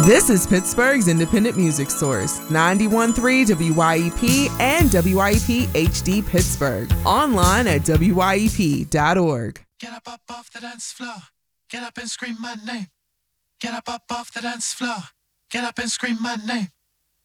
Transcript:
This is Pittsburgh's independent music source, 91.3 WYEP and WYEP HD Pittsburgh. Online at WYEP.org. Get up off the dance floor. Get up and scream my name. Get up off the dance floor. Get up and scream my name.